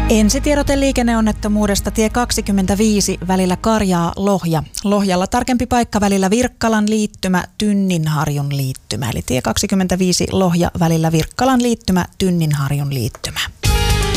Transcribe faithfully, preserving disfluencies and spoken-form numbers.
Ensitiedote liikenneonnettomuudesta tie kaksikymmentäviisi välillä Karjaa-Lohja. Lohjalla tarkempi paikka välillä Virkkalan liittymä, Tynninharjun liittymä. Eli tie kaksikymmentäviisi Lohja välillä Virkkalan liittymä, Tynninharjun liittymä.